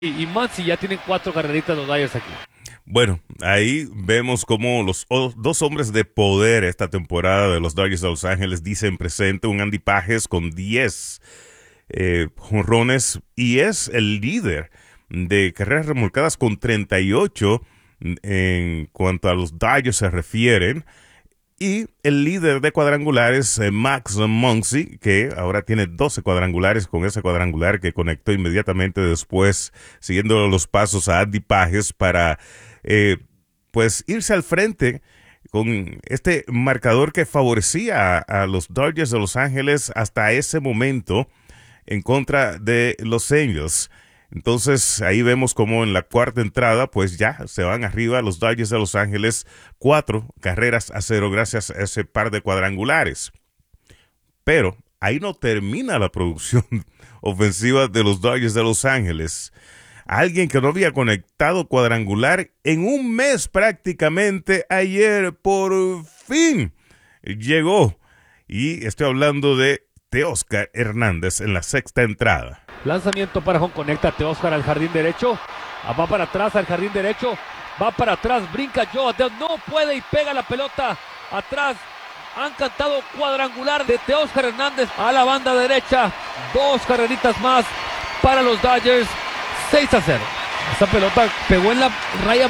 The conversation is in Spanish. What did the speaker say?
y Muncy ya tienen 4 carreritas los Dodgers aquí. Bueno, ahí vemos cómo los dos hombres de poder esta temporada de los Dodgers de Los Ángeles dicen presente un Andy Pages con 10 jonrones y es el líder de carreras remolcadas con 38 en cuanto a los Dodgers se refieren. Y el líder de cuadrangulares, Max Muncy, que ahora tiene 12 cuadrangulares con ese cuadrangular que conectó inmediatamente después, siguiendo los pasos a Andy Pages para pues irse al frente con este marcador que favorecía a los Dodgers de Los Ángeles hasta ese momento en contra de los Angels. Entonces ahí vemos como en la cuarta entrada pues ya se van arriba los Dodgers de Los Ángeles 4-0 gracias a ese par de cuadrangulares. Pero ahí no termina la producción ofensiva de los Dodgers de Los Ángeles. Alguien que no había conectado cuadrangular en un mes prácticamente ayer por fin llegó. Y estoy hablando de Teóscar Hernández en la sexta entrada. Lanzamiento para home, conecta Teóscar al jardín derecho. Va para atrás al jardín derecho. Va para atrás, brinca Joe Adell. No puede y pega la pelota atrás. Han cantado cuadrangular de Teóscar Hernández a la banda derecha. 2 carreritas más para los Dodgers. 6-0. Esta pelota pegó en la raya